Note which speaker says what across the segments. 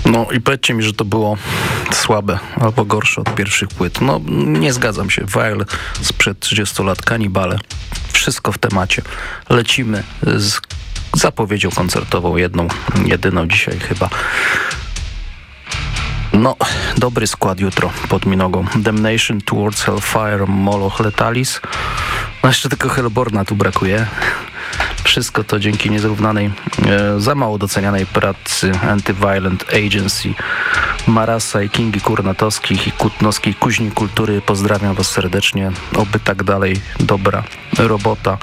Speaker 1: No i powiedzcie mi, że to było słabe albo gorsze od pierwszych płyt. No nie zgadzam się. Vile sprzed 30 lat, Kanibale. Wszystko w temacie. Lecimy z zapowiedzią koncertową, jedyną dzisiaj chyba. No, dobry skład jutro pod Minogą. Damnation, Towards Hellfire, Moloch Letalis. No jeszcze tylko Hellborna tu brakuje. Wszystko to dzięki niezrównanej, za mało docenianej pracy Anti-Violent Agency, Marasa i Kingi Kurnatowskich i Kutnowskiej Kuźni Kultury. Pozdrawiam was serdecznie. Oby tak dalej. Dobra robota.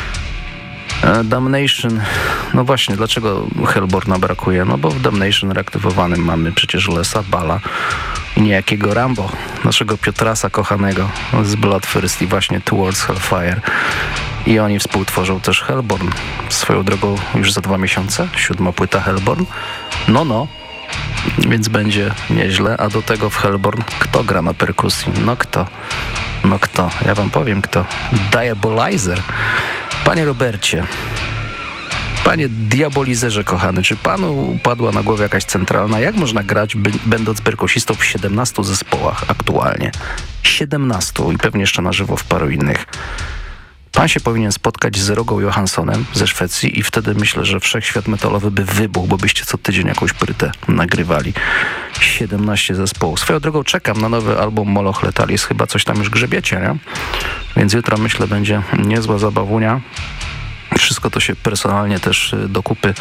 Speaker 1: Damnation, no właśnie, dlaczego Hellborna brakuje? No bo w Damnation reaktywowanym mamy przecież Lesa Balla i niejakiego Rambo, naszego Piotrasa kochanego z Blood First i właśnie Towards Hellfire. I oni współtworzą też Hellborn. Swoją drogą już za 2 miesiące, 7. płyta Hellborn. No, więc będzie nieźle. A do tego w Hellborn kto gra na perkusji? No kto? Ja wam powiem kto. Diabolizer. Panie Robercie, panie Diabolizerze kochany, czy panu upadła na głowę jakaś centralna? Jak można grać, będąc perkusistą w 17 zespołach aktualnie? 17 i pewnie jeszcze na żywo w paru innych. Pan się powinien spotkać z Rogą Johanssonem ze Szwecji i wtedy myślę, że wszechświat metalowy by wybuchł, bo byście co tydzień jakąś płytę nagrywali. 17 zespołów. Swoją drogą czekam na nowy album Moloch Letalis. Chyba coś tam już grzebiecie, nie? Więc jutro myślę będzie niezła zabawunia. Wszystko to się personalnie też do kupy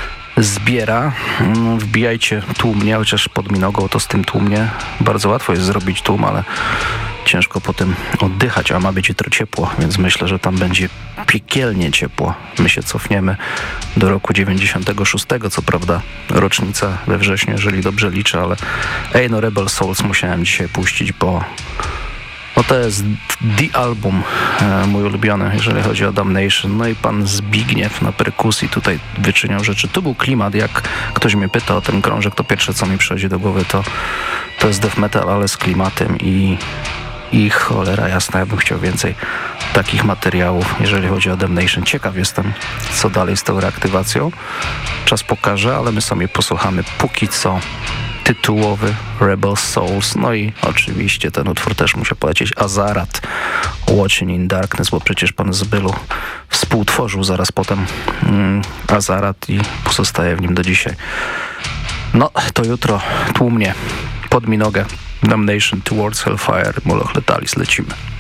Speaker 1: zbiera. Wbijajcie tłumnie, chociaż pod Minogą to z tym tłumnie bardzo łatwo jest zrobić tłum, ale ciężko potem oddychać, a ma być jutro ciepło, więc myślę, że tam będzie piekielnie ciepło. My się cofniemy do roku 96, co prawda rocznica we wrześniu, jeżeli dobrze liczę, ale Rebel Souls musiałem dzisiaj puścić, bo to jest The Album, mój ulubiony, jeżeli chodzi o Damnation. No i pan Zbigniew na perkusji tutaj wyczyniał rzeczy. Tu był klimat, jak ktoś mnie pyta o ten krążek, to pierwsze co mi przychodzi do głowy to jest death metal, ale z klimatem i cholera jasna, ja bym chciał więcej takich materiałów, jeżeli chodzi o Damnation. Ciekaw jestem, co dalej z tą reaktywacją. Czas pokaże, ale my sobie posłuchamy póki co tytułowy Rebel Souls. No i oczywiście ten utwór też musiał polecieć. Azarat, Watching in Darkness, bo przecież pan Zbylu współtworzył zaraz potem Azarat i pozostaje w nim do dzisiaj. No, to jutro tłumnie pod Minogę. Damnation, Towards Hellfire, Moloch Letalis, lecimy.